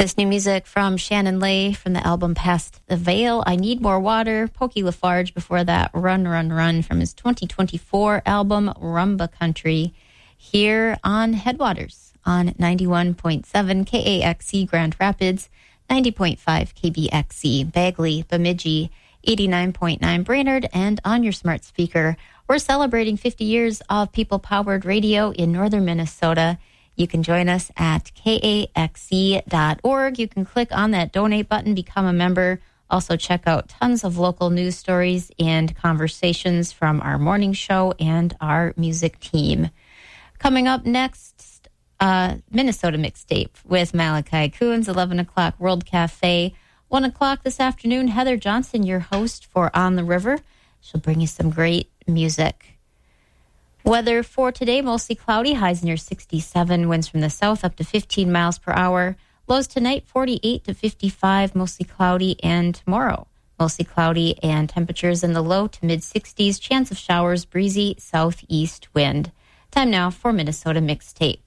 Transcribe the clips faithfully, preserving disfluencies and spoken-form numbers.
This new music from Shannon Lay from the album Past the Veil, I Need More Water. Pokey Lafarge before that, Run, Run, Run from his twenty twenty-four album Rumba Country, here on Headwaters on ninety-one point seven K A X C Grand Rapids, ninety point five K B X C Bagley, Bemidji, eighty-nine point nine Brainerd, and on your smart speaker. We're celebrating fifty years of people-powered radio in northern Minnesota. You can join us at K A X C dot org. You can click on that donate button, become a member. Also check out tons of local news stories and conversations from our morning show and our music team. Coming up next, uh, Minnesota Mixtape with Malachi Coons, eleven o'clock World Cafe. one o'clock this afternoon, Heather Johnson, your host for On the River. She'll bring you some great music. Weather for today, mostly cloudy, highs near sixty-seven, winds from the south up to fifteen miles per hour. Lows tonight, forty-eight to fifty-five, mostly cloudy, and tomorrow, mostly cloudy and temperatures in the low to mid-sixties, chance of showers, breezy southeast wind. Time now for Minnesota Mixtape.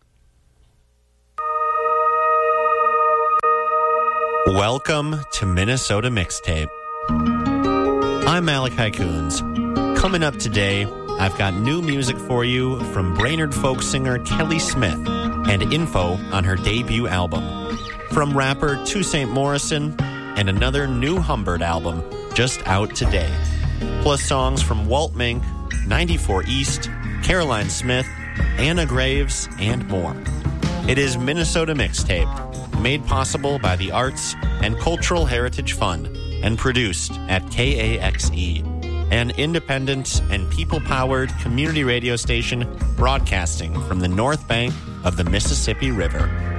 Welcome to Minnesota Mixtape. I'm Malachi Coons. Coming up today, I've got new music for you from Brainerd folk singer Kelly Smith and info on her debut album. From rapper Toussaint Morrison and another new Humbird album just out today. Plus songs from Walt Mink, ninety-four East, Caroline Smith, Anna Graves, and more. It is Minnesota Mixtape, made possible by the Arts and Cultural Heritage Fund and produced at K A X E. An independent and people-powered community radio station broadcasting from the north bank of the Mississippi River.